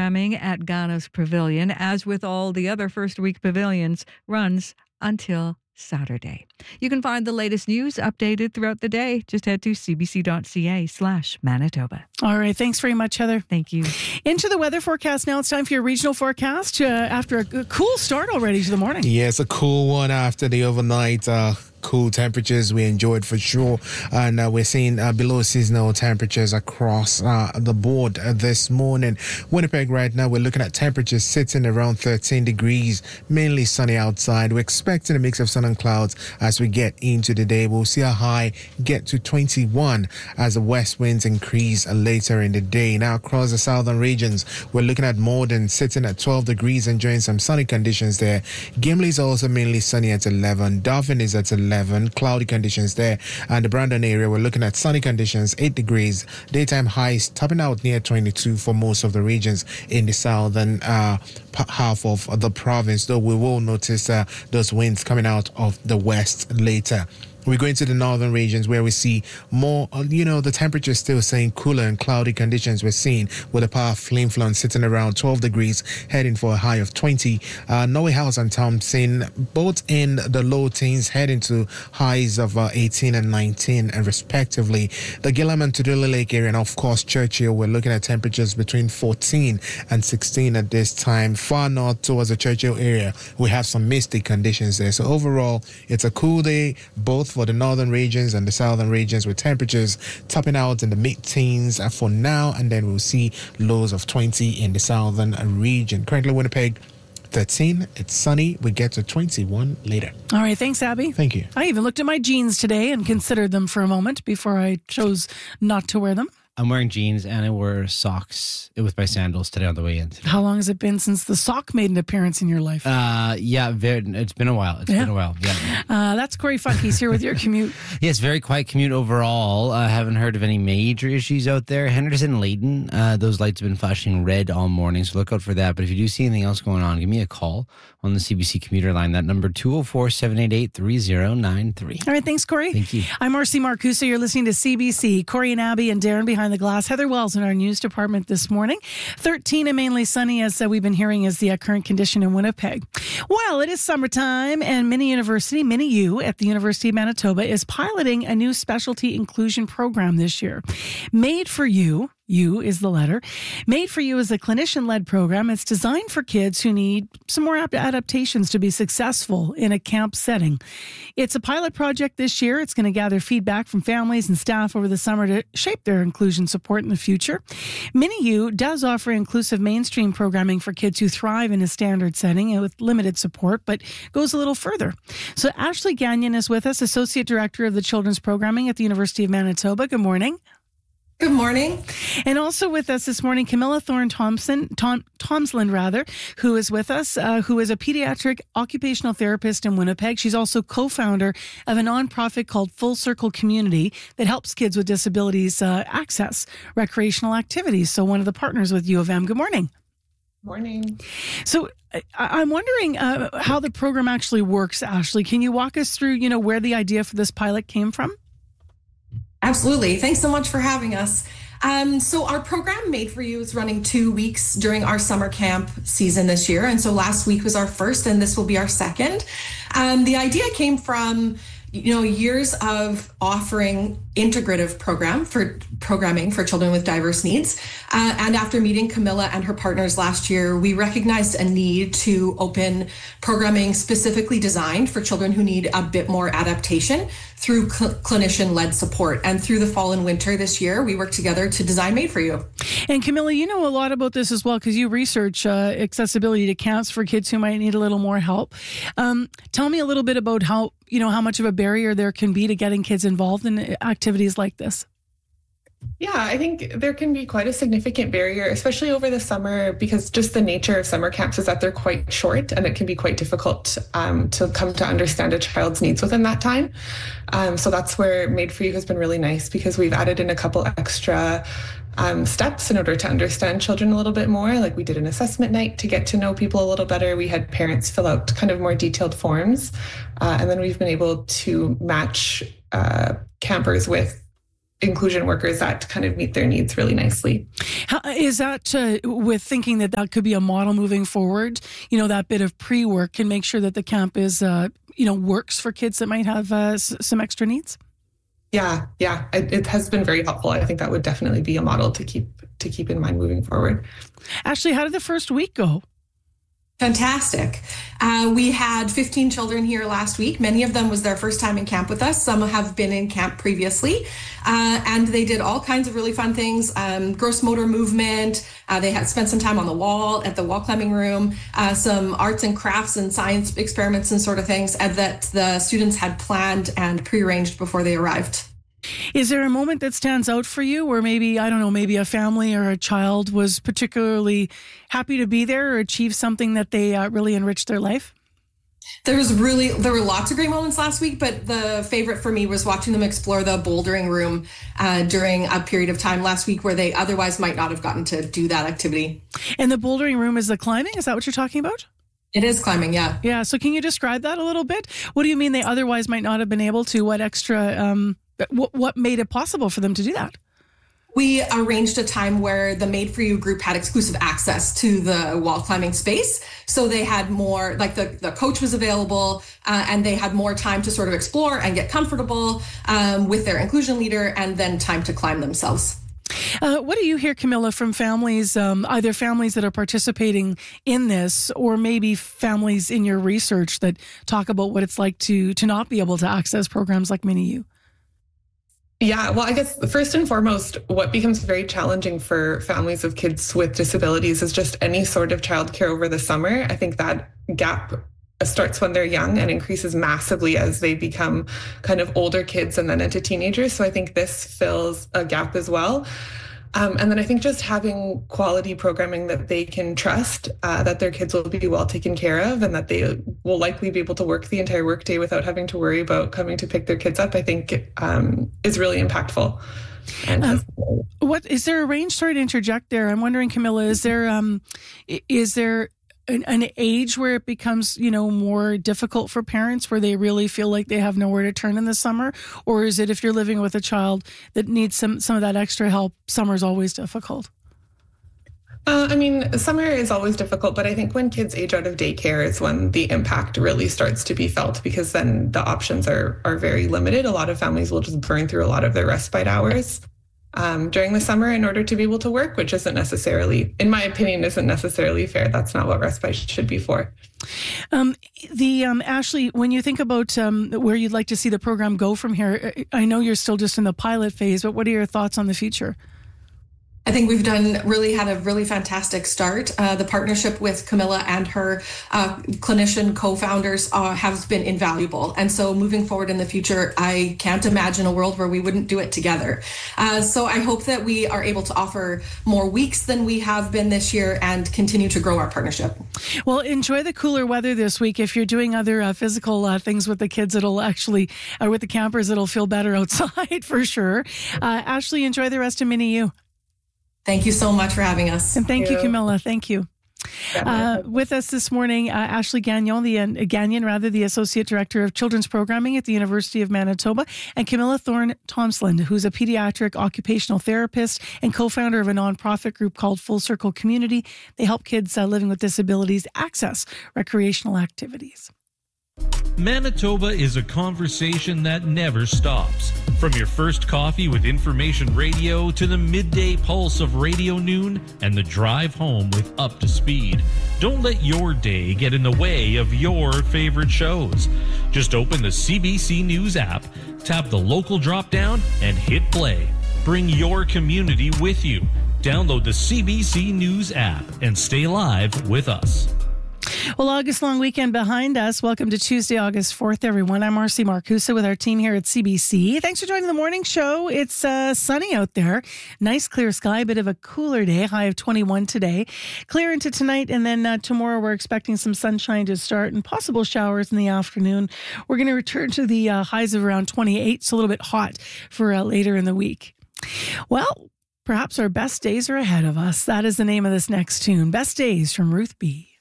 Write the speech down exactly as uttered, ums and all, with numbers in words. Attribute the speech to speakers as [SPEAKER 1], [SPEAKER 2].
[SPEAKER 1] programming at Gano's Pavilion, as with all the other first week pavilions, runs until Saturday. You can find the latest news updated throughout the day. Just head to cbc.ca slash Manitoba.
[SPEAKER 2] All right. Thanks very much, Heather.
[SPEAKER 1] Thank you.
[SPEAKER 2] Into the weather forecast now. It's time for your regional forecast uh, after a, a cool start already to the morning.
[SPEAKER 3] Yeah, it's a cool one after the overnight uh, cool temperatures we enjoyed for sure. And uh, we're seeing uh, below seasonal temperatures across uh, the board uh, this morning. Winnipeg right now, we're looking at temperatures sitting around thirteen degrees, mainly sunny outside. We're expecting a mix of sun and clouds as we get into the day. We'll see a high get to twenty-one as the west winds increase later in the day. Now across the southern regions, we're looking at Morden sitting at twelve degrees, enjoying some sunny conditions there. Gimli is also mainly sunny at eleven. Dauphin is at eleven. Cloudy conditions there. And the Brandon area, we're looking at sunny conditions, eight degrees. Daytime highs topping out near twenty-two for most of the regions in the southern uh, half of the province, though we will notice uh, those winds coming out of the west later. We go into the northern regions where we see more, you know, the temperature is still saying cooler and cloudy conditions we're seeing with a power flame front sitting around twelve degrees, heading for a high of twenty. Uh, Norway House and Thompson, both in the low teens, heading to highs of uh, eighteen and nineteen, and respectively. The Gillam and Tudela Lake area, and of course Churchill, we're looking at temperatures between fourteen and sixteen at this time. Far north towards the Churchill area, we have some misty conditions there. So overall, it's a cool day, both for the northern regions and the southern regions, with temperatures topping out in the mid-teens for now, and then we'll see lows of twenty in the southern region. Currently Winnipeg, thirteen. It's sunny. We get to twenty-one later.
[SPEAKER 2] All right. Thanks, Abby.
[SPEAKER 3] Thank you.
[SPEAKER 2] I even looked at my jeans today and considered them for a moment before I chose not to wear them.
[SPEAKER 4] I'm wearing jeans and I wore socks with my sandals today on the way in. Today.
[SPEAKER 2] How long has it been since the sock made an appearance in your life?
[SPEAKER 4] Uh, yeah, very, it's been a while. It's
[SPEAKER 2] yeah.
[SPEAKER 4] been a while. Yeah.
[SPEAKER 2] Uh, that's Corey Funk. He's here with your commute.
[SPEAKER 4] Yes, very quiet commute overall. I uh, haven't heard of any major issues out there. Henderson, Layton, uh, those lights have been flashing red all morning, so look out for that. But if you do see anything else going on, give me a call on the C B C commuter line. That number two oh four, seven eight eight, three oh nine three.
[SPEAKER 2] All right, thanks, Corey.
[SPEAKER 4] Thank you.
[SPEAKER 2] I'm Marcy Marcusa. You're listening to C B C. Corey and Abby and Darren behind the glass. Heather Wells in our news department this morning. thirteen and mainly sunny, as uh, we've been hearing, is the uh, current condition in Winnipeg. Well, it is summertime, and Mini University, Mini U at the University of Manitoba, is piloting a new specialty inclusion program this year. Made for You. U is the letter. Made for You is a clinician-led program. It's designed for kids who need some more adaptations to be successful in a camp setting. It's a pilot project this year. It's going to gather feedback from families and staff over the summer to shape their inclusion support in the future. Mini U does offer inclusive mainstream programming for kids who thrive in a standard setting with limited support, but goes a little further. So Ashley Gagnon is with us, Associate Director of the Children's Programming at the University of Manitoba. Good morning.
[SPEAKER 5] Good morning.
[SPEAKER 2] And also with us this morning, Camilla Thorne Thompson, Tom, Tomsland rather, who is with us, uh, who is a pediatric occupational therapist in Winnipeg. She's also co-founder of a nonprofit called Full Circle Community that helps kids with disabilities uh, access recreational activities. So one of the partners with U of M. Good morning.
[SPEAKER 5] Morning.
[SPEAKER 2] So I, I'm wondering uh, how the program actually works, Ashley. Can you walk us through, you know, where the idea for this pilot came from?
[SPEAKER 5] Absolutely. Thanks so much for having us. Um, so our program Made for You is running two weeks during our summer camp season this year. And so last week was our first, and this will be our second. Um, the idea came from, you know, years of offering integrative program for programming for children with diverse needs. Uh, and after meeting Camilla and her partners last year, we recognized a need to open programming specifically designed for children who need a bit more adaptation through cl- clinician-led support. And through the fall and winter this year, we worked together to design Made for You.
[SPEAKER 2] And Camilla, you know a lot about this as well because you research uh, accessibility to camps for kids who might need a little more help. Um, tell me a little bit about how, you know, how much of a barrier there can be to getting kids involved in activities like this.
[SPEAKER 6] Yeah, I think there can be quite a significant barrier, especially over the summer, because just the nature of summer camps is that they're quite short and it can be quite difficult um, to come to understand a child's needs within that time. Um, so that's where Made for You has been really nice because we've added in a couple extra um, steps in order to understand children a little bit more. Like we did an assessment night to get to know people a little better. We had parents fill out kind of more detailed forms. Uh, and then we've been able to match uh, campers with inclusion workers that kind of meet their needs really nicely.
[SPEAKER 2] How, is that uh, with thinking that that could be a model moving forward? You know, that bit of pre-work can make sure that the camp is, uh, you know, works for kids that might have uh, s- some extra needs?
[SPEAKER 6] Yeah, yeah, it, it has been very helpful. I think that would definitely be a model to keep to keep in mind moving forward.
[SPEAKER 2] Ashley, how did the first week go?
[SPEAKER 5] Fantastic. Uh, we had fifteen children here last week. Many of them was their first time in camp with us. Some have been in camp previously. Uh, and they did all kinds of really fun things. Um, gross motor movement. Uh, they had spent some time on the wall at the wall climbing room, uh, some arts and crafts and science experiments and sort of things and that the students had planned and prearranged before they arrived.
[SPEAKER 2] Is there a moment that stands out for you where maybe, I don't know, maybe a family or a child was particularly happy to be there or achieve something that they uh, really enriched their life?
[SPEAKER 5] There was really, there were lots of great moments last week, but the favorite for me was watching them explore the bouldering room uh, during a period of time last week where they otherwise might not have gotten to do that activity.
[SPEAKER 2] And the bouldering room is the climbing? Is that what you're talking about?
[SPEAKER 5] It is climbing, yeah.
[SPEAKER 2] Yeah. So can you describe that a little bit? What do you mean they otherwise might not have been able to? What extra, um, what, what made it possible for them to do that?
[SPEAKER 5] We arranged a time where the Made For You group had exclusive access to the wall climbing space. So they had more, like the, the coach was available uh, and they had more time to sort of explore and get comfortable um, with their inclusion leader and then time to climb themselves.
[SPEAKER 2] Uh, what do you hear, Camilla, from families, um, either families that are participating in this or maybe families in your research that talk about what it's like to to not be able to access programs like Mini U?
[SPEAKER 6] Yeah, well, I guess first and foremost, what becomes very challenging for families of kids with disabilities is just any sort of childcare over the summer. I think that gap starts when they're young and increases massively as they become kind of older kids and then into teenagers. So I think this fills a gap as well. Um, and then I think just having quality programming that they can trust, uh, that their kids will be well taken care of and that they will likely be able to work the entire workday without having to worry about coming to pick their kids up, I think um, is really impactful. And
[SPEAKER 2] um, what is there a range? Sorry to interject there. I'm wondering, Camilla, is there um, is there An, an age where it becomes, you know, more difficult for parents where they really feel like they have nowhere to turn in the summer? Or is it if you're living with a child that needs some, some of that extra help, summer's always difficult?
[SPEAKER 6] Uh, I mean, summer is always difficult, but I think when kids age out of daycare is when the impact really starts to be felt because then the options are are very limited. A lot of families will just burn through a lot of their respite hours Um, during the summer in order to be able to work, which isn't necessarily, in my opinion, isn't necessarily fair. That's not what respite should be for.
[SPEAKER 2] Um, the um, Ashley, when you think about um, where you'd like to see the program go from here, I know you're still just in the pilot phase, but what are your thoughts on the future?
[SPEAKER 5] I think we've done really had a really fantastic start. Uh, the partnership with Camilla and her uh, clinician co-founders uh, has been invaluable. And so moving forward in the future, I can't imagine a world where we wouldn't do it together. Uh, so I hope that we are able to offer more weeks than we have been this year and continue to grow our partnership.
[SPEAKER 2] Well, enjoy the cooler weather this week. If you're doing other uh, physical uh, things with the kids, it'll actually, uh, with the campers, it'll feel better outside for sure. Uh, Ashley, enjoy the rest of Mini U.
[SPEAKER 5] Thank you so much for having us.
[SPEAKER 2] And thank you, Camilla. Thank you. Uh, with us this morning, uh, Ashley Gagnon, the uh, Gagnon, rather, the Associate Director of Children's Programming at the University of Manitoba, and Camilla Thorne-Tomsland, who's a pediatric occupational therapist and co-founder of a nonprofit group called Full Circle Community. They help kids uh, living with disabilities access recreational activities.
[SPEAKER 7] Manitoba is a conversation that never stops. From your first coffee with information radio to the midday pulse of Radio Noon and the drive home with Up to Speed. Don't let your day get in the way of your favorite shows. Just open the C B C News app, tap the local drop-down, and hit play. Bring your community with you. Download the C B C News app and stay live with us.
[SPEAKER 2] Well, August long weekend behind us. Welcome to Tuesday, August fourth, everyone. I'm Marcy Marcusa with our team here at C B C. Thanks for joining the morning show. It's uh, sunny out there. Nice clear sky, a bit of a cooler day, high of twenty-one today. Clear into tonight, and then uh, tomorrow we're expecting some sunshine to start and possible showers in the afternoon. We're going to return to the uh, highs of around twenty-eight, so a little bit hot for uh, later in the week. Well, perhaps our best days are ahead of us. That is the name of this next tune. Best Days from Ruth B.